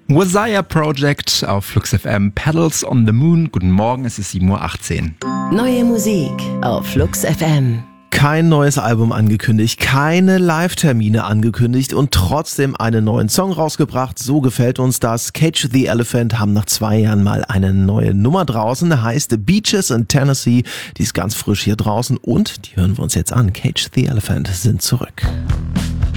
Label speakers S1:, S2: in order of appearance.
S1: Mosiah Project auf Flux FM, Pedals on the Moon. Guten Morgen, es ist 7.18 Uhr.
S2: Neue Musik auf Flux FM.
S3: Kein neues Album angekündigt, keine Live-Termine angekündigt und trotzdem einen neuen Song rausgebracht. So gefällt uns das. Cage the Elephant haben nach 2 Jahren mal eine neue Nummer draußen, heißt Beaches in Tennessee. Die ist ganz frisch hier draußen und die hören wir uns jetzt an. Cage the Elephant sind zurück.